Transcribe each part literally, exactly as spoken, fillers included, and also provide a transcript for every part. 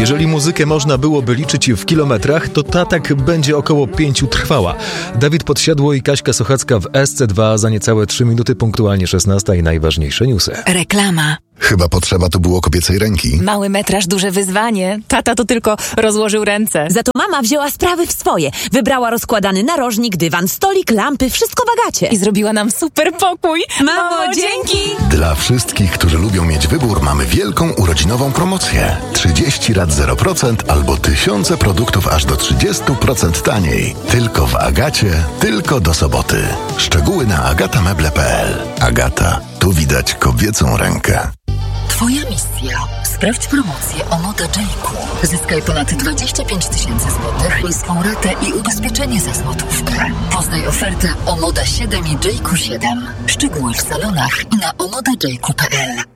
Jeżeli muzykę można byłoby liczyć w kilometrach, to ta tak będzie około pięciu trwała. Dawid Podsiadło i Kaśka Sochacka w S C dwa za niecałe trzy minuty, punktualnie szesnasta i najważniejsze newsy. Reklama. Chyba potrzeba tu było kobiecej ręki. Mały metraż, duże wyzwanie. Tata to tylko rozłożył ręce. Za to mama wzięła sprawy w swoje. Wybrała rozkładany narożnik, dywan, stolik, lampy, wszystko w Agacie. I zrobiła nam super pokój. Mamo, dzięki! Dla wszystkich, którzy lubią mieć wybór, mamy wielką urodzinową promocję. trzydzieści rat zero procent albo tysiące produktów aż do trzydzieści procent taniej. Tylko w Agacie, tylko do soboty. Szczegóły na agata meble kropka p l. Agata, tu widać kobiecą rękę. Twoja misja. Sprawdź promocję Omoda Jayku. Zyskaj ponad dwadzieścia pięć tysięcy złotych, niską ratę i ubezpieczenie za złotówkę. Poznaj ofertę Omoda siedem i Jayku siedem. Szczegóły w salonach i na omoda jayku kropka p l.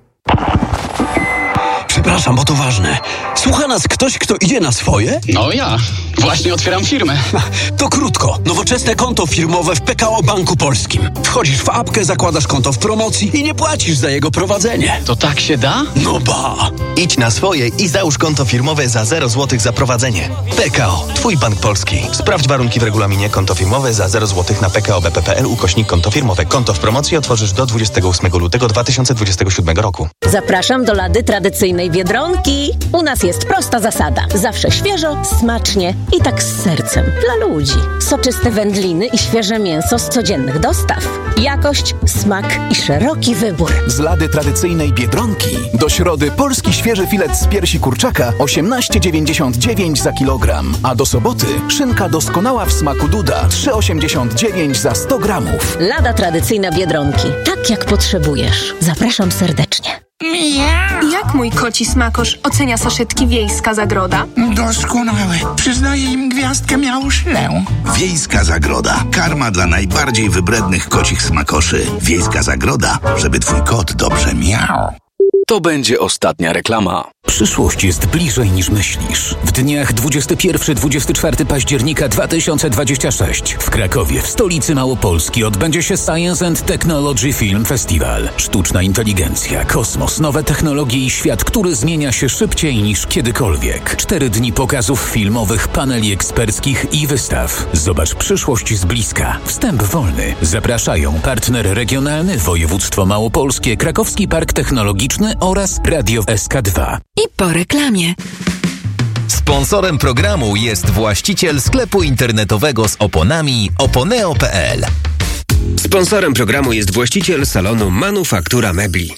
Przepraszam, bo to ważne. Słucha nas ktoś, kto idzie na swoje? No ja. Właśnie otwieram firmę. To krótko. Nowoczesne konto firmowe w P K O Banku Polskim. Wchodzisz w apkę, zakładasz konto w promocji i nie płacisz za jego prowadzenie. To tak się da? No ba! Idź na swoje i załóż konto firmowe za zero złotych za prowadzenie. P K O. Twój bank polski. Sprawdź warunki w regulaminie. Konto firmowe za zero złotych na p k o b p kropka p l ukośnik konto firmowe. Konto w promocji otworzysz do dwudziestego ósmego lutego dwa tysiące dwudziestego siódmego roku. Zapraszam do lady tradycyjnej Biedronki. U nas jest prosta zasada. Zawsze świeżo, smacznie i tak z sercem. Dla ludzi. Soczyste wędliny i świeże mięso z codziennych dostaw. Jakość, smak i szeroki wybór. Z lady tradycyjnej Biedronki. Do środy polski świeży filet z piersi kurczaka osiemnaście dziewięćdziesiąt dziewięć za kilogram. A do soboty szynka doskonała w smaku Duda trzy osiemdziesiąt dziewięć za sto gramów. Lada tradycyjna Biedronki. Tak jak potrzebujesz. Zapraszam serdecznie. Jak mój koci smakosz ocenia saszetki Wiejska Zagroda? Doskonałe. Przyznaję im gwiazdkę miałszlę. Wiejska Zagroda. Karma dla najbardziej wybrednych kocich smakoszy. Wiejska Zagroda, żeby twój kot dobrze miał. To będzie ostatnia reklama. Przyszłość jest bliżej niż myślisz. W dniach dwudziestego pierwszego do dwudziestego czwartego października dwa tysiące dwudziestego szóstego w Krakowie, w stolicy Małopolski, odbędzie się Science and Technology Film Festival. Sztuczna inteligencja, kosmos, nowe technologie i świat, który zmienia się szybciej niż kiedykolwiek. Cztery dni pokazów filmowych, paneli eksperckich i wystaw. Zobacz przyszłość z bliska. Wstęp wolny. Zapraszają partner regionalny, województwo małopolskie, Krakowski Park Technologiczny oraz Radio S K dwa. I po reklamie. Sponsorem programu jest właściciel sklepu internetowego z oponami oponeo kropka p l. Sponsorem programu jest właściciel salonu Manufaktura Mebli.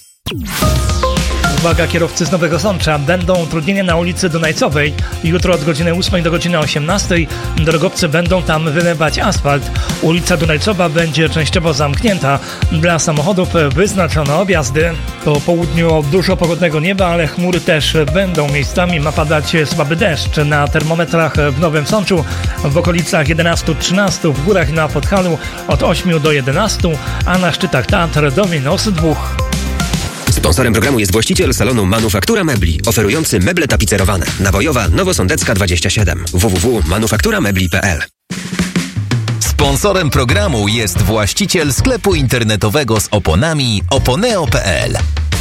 Uwaga, kierowcy z Nowego Sącza. Będą utrudnienia na ulicy Dunajcowej. Jutro od godziny ósmej do godziny osiemnastej drogowcy będą tam wylewać asfalt. Ulica Dunajcowa będzie częściowo zamknięta. Dla samochodów wyznaczono objazdy. Po południu dużo pogodnego nieba, ale chmury też będą. Miejscami ma padać słaby deszcz. Na termometrach w Nowym Sączu w okolicach jedenaście trzynaście, w górach na Podhalu od ośmiu do jedenastu, a na szczytach Tatr do minus dwóch. Sponsorem programu jest właściciel salonu Manufaktura Mebli, oferujący meble tapicerowane. Nawojowa, Nowosądecka dwadzieścia siedem. w w w kropka manufaktura mebli kropka p l. Sponsorem programu jest właściciel sklepu internetowego z oponami oponeo kropka p l.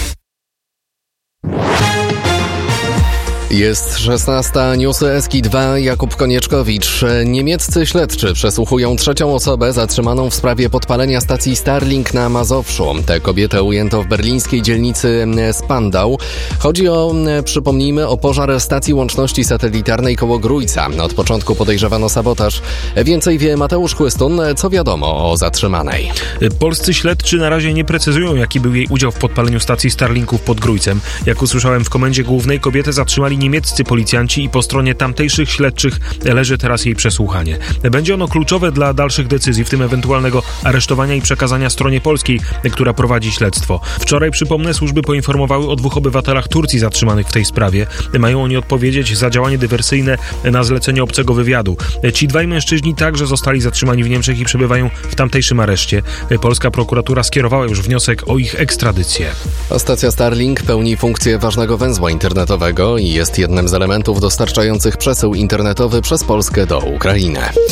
Jest szesnasta, newsy S K dwa, Jakub Konieczkowicz. Niemieccy śledczy przesłuchują trzecią osobę zatrzymaną w sprawie podpalenia stacji Starlink na Mazowszu. Tę kobietę ujęto w berlińskiej dzielnicy Spandau. Chodzi o, przypomnijmy, o pożar stacji łączności satelitarnej koło Grójca. Od początku podejrzewano sabotaż. Więcej wie Mateusz Chłystun. Co wiadomo o zatrzymanej? Polscy śledczy na razie nie precyzują, jaki był jej udział w podpaleniu stacji Starlinków pod Grójcem. Jak usłyszałem w komendzie głównej, kobietę zatrzymali niemieccy policjanci i po stronie tamtejszych śledczych leży teraz jej przesłuchanie. Będzie ono kluczowe dla dalszych decyzji, w tym ewentualnego aresztowania i przekazania stronie polskiej, która prowadzi śledztwo. Wczoraj, przypomnę, służby poinformowały o dwóch obywatelach Turcji zatrzymanych w tej sprawie. Mają oni odpowiedzieć za działanie dywersyjne na zlecenie obcego wywiadu. Ci dwaj mężczyźni także zostali zatrzymani w Niemczech i przebywają w tamtejszym areszcie. Polska prokuratura skierowała już wniosek o ich ekstradycję. Stacja Starlink pełni funkcję ważnego węzła internetowego i jest jednym z elementów dostarczających przesył internetowy przez Polskę do Ukrainy.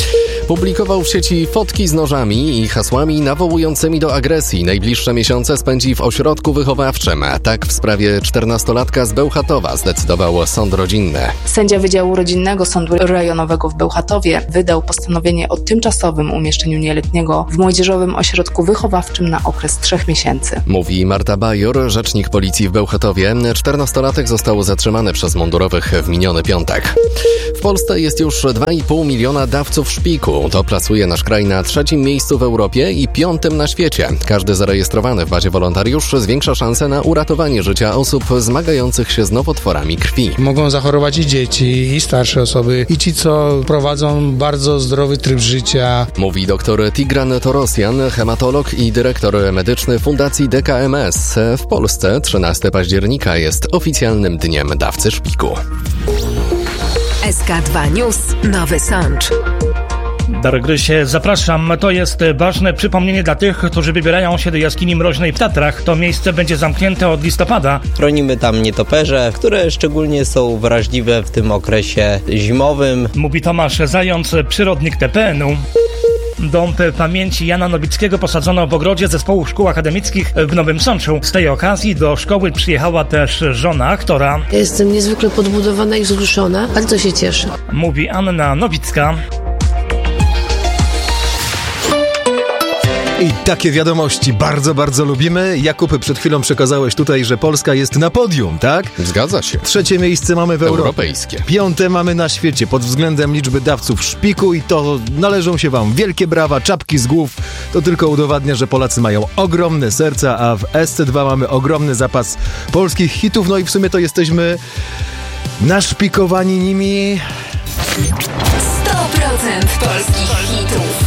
Publikował w sieci fotki z nożami i hasłami nawołującymi do agresji. Najbliższe miesiące spędzi w ośrodku wychowawczym. Tak w sprawie czternastolatka z Bełchatowa zdecydował sąd rodzinny. Sędzia Wydziału Rodzinnego Sądu Rejonowego w Bełchatowie wydał postanowienie o tymczasowym umieszczeniu nieletniego w młodzieżowym ośrodku wychowawczym na okres trzech miesięcy. Mówi Marta Bajor, rzecznik policji w Bełchatowie. czternastolatek został zatrzymany przez mundurowych w miniony piątek. W Polsce jest już dwa i pół miliona dawców szpiku. To plasuje nasz kraj na trzecim miejscu w Europie i piątym na świecie. Każdy zarejestrowany w bazie wolontariusz zwiększa szanse na uratowanie życia osób zmagających się z nowotworami krwi. Mogą zachorować i dzieci, i starsze osoby, i ci, co prowadzą bardzo zdrowy tryb życia. Mówi dr Tigran Torosjan, hematolog i dyrektor medyczny Fundacji D K M S. W Polsce trzynastego października jest oficjalnym dniem dawcy szpiku. S K dwa News, Nowy Sącz. Darek Grysie, zapraszam. To jest ważne przypomnienie dla tych, którzy wybierają się do jaskini mroźnej w Tatrach. To miejsce będzie zamknięte od listopada. Chronimy tam nietoperze, które szczególnie są wrażliwe w tym okresie zimowym. Mówi Tomasz Zając, przyrodnik T P N u. Dąb pamięci Jana Nowickiego posadzono w ogrodzie Zespołu Szkół Akademickich w Nowym Sączu. Z tej okazji do szkoły przyjechała też żona aktora. Jestem niezwykle podbudowana i wzruszona. Bardzo się cieszę. Mówi Anna Nowicka. I takie wiadomości bardzo, bardzo lubimy. Jakub, przed chwilą przekazałeś tutaj, że Polska jest na podium, tak? Zgadza się. Trzecie miejsce mamy w Europie. Europejskie. Piąte mamy na świecie pod względem liczby dawców szpiku i to należą się wam wielkie brawa, czapki z głów. To tylko udowadnia, że Polacy mają ogromne serca, a w S C dwa mamy ogromny zapas polskich hitów. No i w sumie to jesteśmy naszpikowani nimi. sto procent polskich hitów.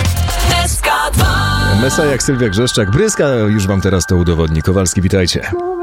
Mesa jak Sylwia Grzeszczak, Bryska, już wam teraz to udowodni. Kowalski, witajcie.